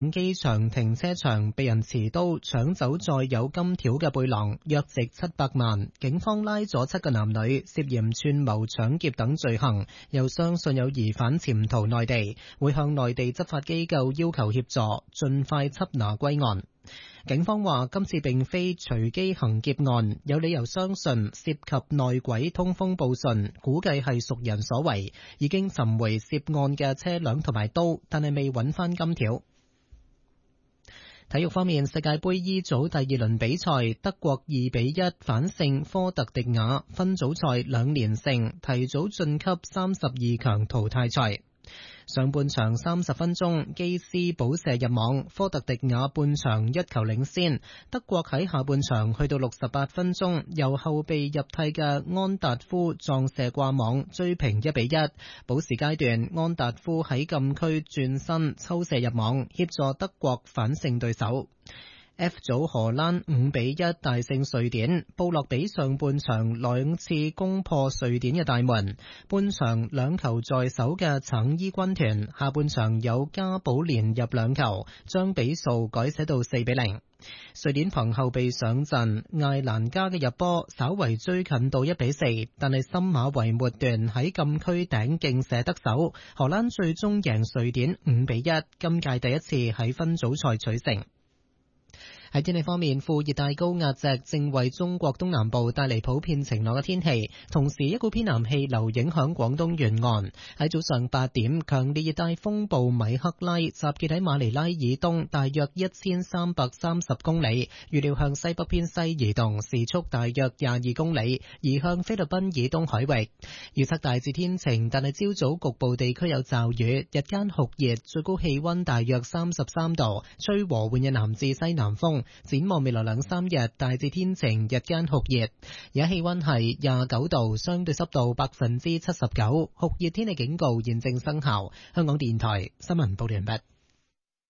機場停車場被人持刀搶走載有金條嘅背囊，約值700萬。警方拉咗7個男女，涉嫌串謀搶劫等罪行，又相信有疑犯潛逃內地，會向內地執法機構要求協助，盡快緝拿歸案。警方話今次並非隨機行劫案，有理由相信涉及內鬼通風報信，估計係熟人所為，已經尋回涉案嘅車輛同埋刀，但係未揾翻金條。體育方面，世界盃 E 組第2輪比賽，德國2-1反勝科特迪瓦，分組賽2連勝，提早晉級32強淘汰賽。上半場30分鐘，基斯補射入網，科特迪瓦半場1球領先。德國喺下半場去到68分鐘，由後備入替嘅安達夫撞射掛網，追平1-1。補時階段，安達夫喺禁區轉身抽射入網，協助德國反勝對手。F 組荷蘭5-1大勝瑞典，布洛比上半場2次攻破瑞典嘅大門，半場2球在手嘅橙衣軍團，下半場有加保連入2球，將比數改寫到4-0。瑞典憑後備上陣，艾蘭加嘅入波稍為追近到1-4，但係森馬維末段喺禁區頂勁射得手，荷蘭最終贏瑞典5-1，今屆第一次喺分組賽取勝。喺天氣方面，副熱帶高壓脊正為中國東南部帶嚟普遍晴朗嘅天氣，同時一股偏南氣流影響廣東沿岸。喺早上8點，強烈熱帶風暴米克拉集結喺馬尼拉以東大約1330公里，預料向西北偏西移動，時速大約22公里，移向菲律賓以東海域。預測大致天晴，但係朝早局部地區有驟雨，日間酷熱，最高氣溫大約33度，吹和緩嘅南至西南風。展望未來2-3日，大致天晴，日間酷熱，而家氣溫係29度，相對濕度79%，酷熱天氣警告現正生效。香港電台新聞報道完畢。